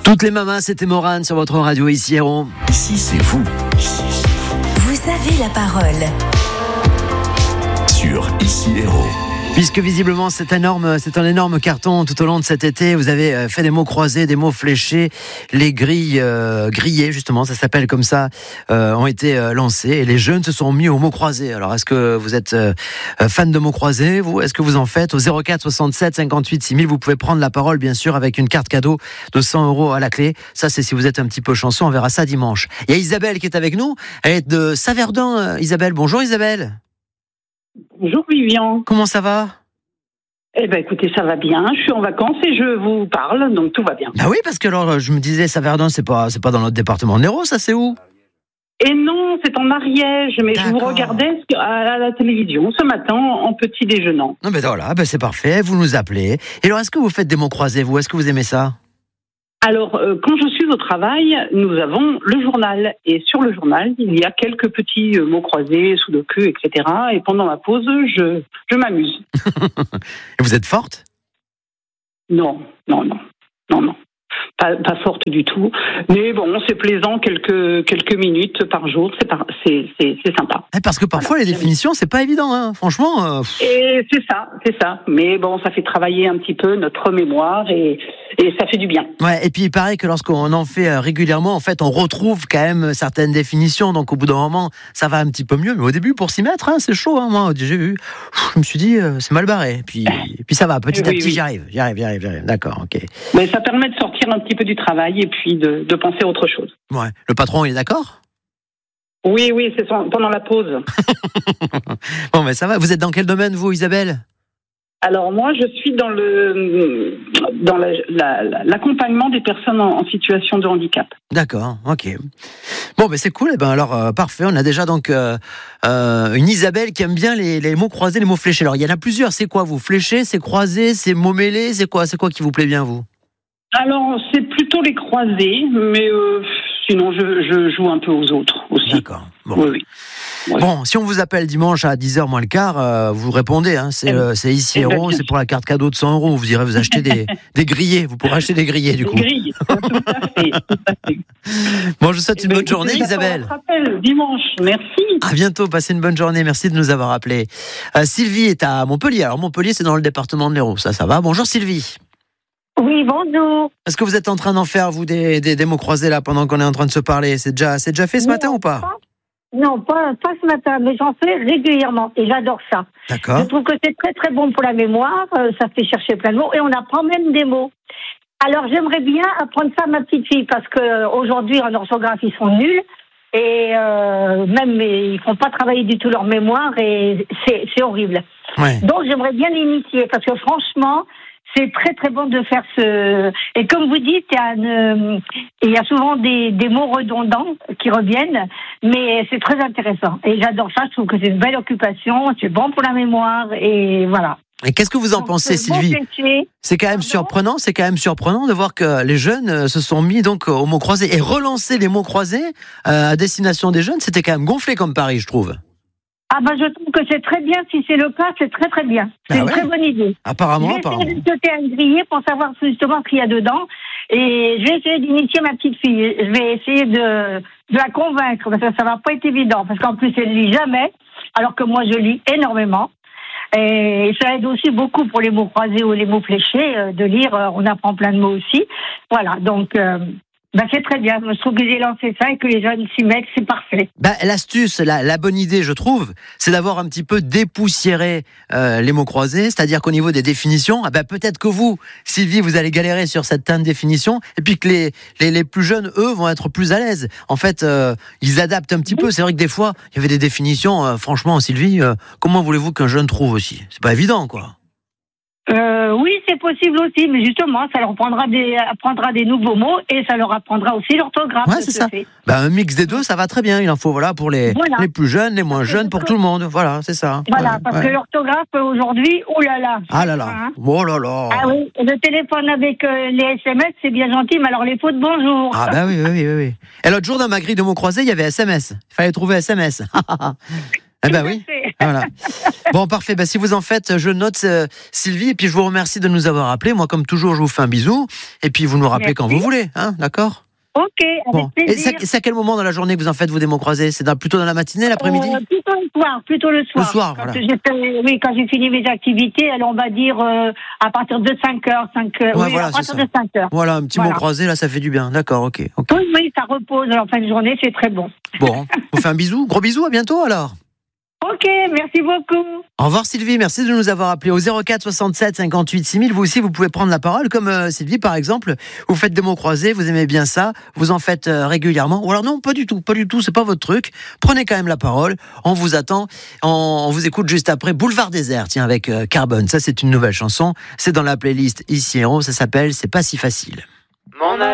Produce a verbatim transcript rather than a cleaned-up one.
Toutes les mamans, c'était Morane sur votre radio ici Héros. Ici c'est vous. Ici c'est vous. Vous avez la parole. Sur Ici Héros. Puisque visiblement c'est énorme, c'est un énorme carton tout au long de cet été. Vous avez fait des mots croisés, des mots fléchés, les grilles euh, grillées justement, ça s'appelle comme ça, euh, ont été euh, lancées et les jeunes se sont mis aux mots croisés. Alors est-ce que vous êtes euh, fan de mots croisés, vous? Est-ce que vous en faites? Au zéro quatre soixante-sept cinquante-huit six mille, vous pouvez prendre la parole bien sûr avec une carte cadeau de cent euros à la clé. Ça c'est si vous êtes un petit peu chanceux, on verra ça dimanche. Il y a Isabelle qui est avec nous, elle est de Saverdun. Isabelle, bonjour Isabelle. Bonjour Vivian. Comment ça va? Eh ben écoutez, ça va bien. Je suis en vacances et je vous parle, donc tout va bien. Bah oui, parce que alors je me disais Saverdun, c'est pas c'est pas dans notre département de l'Hérault, ça c'est où? Et non, c'est en Ariège, mais D'accord. Je vous regardais à la télévision ce matin en petit déjeunant. Non mais voilà, ben c'est parfait, vous nous appelez. Et alors est-ce que vous faites des mots croisés, vous? Est-ce que vous aimez ça? Alors, euh, quand je suis au travail, nous avons le journal. Et sur le journal, il y a quelques petits euh, mots croisés, sudoku, et cetera. Et pendant ma pause, je, je m'amuse. Et vous êtes forte? Non, non, non, non, non. Pas, pas forte du tout. Mais bon, c'est plaisant, quelques, quelques minutes par jour, c'est, par, c'est, c'est, c'est sympa. Parce que parfois, voilà, les définitions, c'est pas évident, hein. Franchement. Euh... Et c'est ça, c'est ça. Mais bon, ça fait travailler un petit peu notre mémoire et, et ça fait du bien. Ouais, et puis il paraît que lorsqu'on en fait régulièrement, en fait, on retrouve quand même certaines définitions. Donc au bout d'un moment, ça va un petit peu mieux. Mais au début, pour s'y mettre, hein, c'est chaud. Hein, moi, j'ai vu, je me suis dit, euh, c'est mal barré. Puis, puis ça va, petit oui, à petit, oui. j'y arrive, j'y arrive, j'y arrive, j'y arrive. D'accord, ok. Mais ça permet de sortir un petit peu du travail et puis de, de penser à autre chose. Ouais. Le patron, il est d'accord? Oui, oui, c'est pendant la pause. Bon, mais ça va. Vous êtes dans quel domaine, vous, Isabelle? Alors moi, je suis dans le dans la, la, l'accompagnement des personnes en, en situation de handicap. D'accord, ok. Bon, ben c'est cool. Eh ben alors euh, parfait. On a déjà donc euh, euh, une Isabelle qui aime bien les, les mots croisés, les mots fléchés. Alors il y en a plusieurs. C'est quoi vous? Fléchés, c'est croisé, c'est mots mêlés, c'est quoi? C'est quoi qui vous plaît bien vous? Alors c'est plutôt les croisés, mais euh, sinon je, je joue un peu aux autres aussi. D'accord. Bon. Oui, oui. Ouais. Bon, si on vous appelle dimanche à dix heures moins le quart, euh, vous répondez, hein, c'est, euh, c'est ici Héros, c'est pour la carte cadeau de cent euros. Vous irez vous acheter des, des grillés, vous pourrez acheter des grillés du coup. Des grilles, tout à fait, tout à fait. Bon, je vous souhaite une bonne journée, Isabelle. On rappelle dimanche, merci. À bientôt, passez une bonne journée, merci de nous avoir appelés. Euh, Sylvie est à Montpellier. Alors Montpellier, c'est dans le département de l'Hérault, ça, ça va. Bonjour Sylvie. Oui, bonjour. Est-ce que vous êtes en train d'en faire, vous, des, des, des mots croisés là, pendant qu'on est en train de se parler? C'est déjà, c'est déjà fait ce non, matin ou pas? pas Non, pas, pas ce matin, mais j'en fais régulièrement et j'adore ça. D'accord. Je trouve que c'est très très bon pour la mémoire, euh, ça fait chercher plein de mots et on apprend même des mots. Alors j'aimerais bien apprendre ça à ma petite fille parce qu'aujourd'hui en orthographe ils sont nuls et euh, même ils font pas travailler du tout leur mémoire et c'est, c'est horrible. Ouais. Donc j'aimerais bien l'initier parce que franchement c'est très très bon de faire ce... Et comme vous dites, il y a, une... il y a souvent des, des mots redondants qui reviennent, mais c'est très intéressant. Et j'adore ça, je trouve que c'est une belle occupation, c'est bon pour la mémoire, et voilà. Et qu'est-ce que vous en donc, pensez, Sylvie? Bon, c'est quand même Pardon surprenant, c'est quand même surprenant de voir que les jeunes se sont mis donc aux mots croisés et relancer les mots croisés euh, à destination des jeunes, c'était quand même gonflé comme pari, je trouve. Ah bah je trouve que c'est très bien, si c'est le cas, c'est très très bien. C'est ah une ouais. très bonne idée. Apparemment, je vais apparemment. essayer de jeter un grillé pour savoir justement ce qu'il y a dedans. Et je vais essayer d'initier ma petite fille. Je vais essayer de, de la convaincre, parce que ça va pas être évident. Parce qu'en plus, elle lit jamais, alors que moi, je lis énormément. Et ça aide aussi beaucoup pour les mots croisés ou les mots fléchés, de lire, on apprend plein de mots aussi. Voilà, donc... Euh, Ben c'est très bien, je trouve que j'ai lancé ça et que les jeunes s'y mettent, c'est parfait. Ben, l'astuce, la, la bonne idée, je trouve, c'est d'avoir un petit peu dépoussiéré euh, les mots croisés, c'est-à-dire qu'au niveau des définitions, ah ben, peut-être que vous, Sylvie, vous allez galérer sur cette teinte de définition, et puis que les, les, les plus jeunes, eux, vont être plus à l'aise. En fait, euh, ils adaptent un petit oui. peu. C'est vrai que des fois, il y avait des définitions, euh, franchement, Sylvie, euh, comment voulez-vous qu'un jeune trouve aussi? C'est pas évident, quoi. Euh, oui, c'est possible aussi, mais justement, ça leur apprendra des, apprendra des nouveaux mots et ça leur apprendra aussi l'orthographe. Ouais, c'est ça. Ben, un mix des deux, ça va très bien. Il en faut, voilà, pour les, voilà. les plus jeunes, les moins parce jeunes, pour tout le monde. Voilà, c'est ça. Voilà, ouais, parce ouais. que l'orthographe, aujourd'hui, oh là là. Ah là là. Hein. Oh là là. Ah oui, le téléphone avec euh, les S M S, c'est bien gentil, mais alors les fautes bonjour. Ah ben bah oui, oui, oui, oui. Et l'autre jour, dans ma grille de mots croisés, il y avait S M S. Il fallait trouver S M S. Eh ben oui. Voilà. Bon, parfait. Bah, si vous en faites, je note euh, Sylvie, et puis je vous remercie de nous avoir appelés. Moi, comme toujours, je vous fais un bisou, et puis vous nous rappelez Merci. quand vous voulez, hein, d'accord? Ok, avec Bon. Et plaisir. c'est, c'est à quel moment dans la journée que vous en faites, vous, des mots croisés? C'est dans, plutôt dans la matinée, l'après-midi? Euh, plutôt le soir, plutôt le soir. Le soir, quand voilà. j'ai fait- oui, quand j'ai fini mes activités, alors on va dire euh, à partir de cinq heures, cinq heures. Ouais, oui, voilà, à partir c'est ça. de cinq heures. Voilà, un petit Voilà. mot croisé, là, ça fait du bien. D'accord, ok. ok. Oui, oui, ça repose en fin de journée, c'est très bon. Bon, je vous fais un bisou. Gros bisou, à bientôt alors. Ok, merci beaucoup. Au revoir Sylvie, merci de nous avoir appelés au zéro quatre soixante-sept cinquante-huit six mille. Vous aussi, vous pouvez prendre la parole, comme euh, Sylvie par exemple. Vous faites des mots croisés, vous aimez bien ça, vous en faites euh, régulièrement. Ou alors non, pas du tout, pas du tout, c'est pas votre truc. Prenez quand même la parole, on vous attend. On, on vous écoute juste après Boulevard Désert, tiens, avec euh, Carbone. Ça, c'est une nouvelle chanson. C'est dans la playlist Ici Héros, ça s'appelle C'est pas si facile. Mon ami.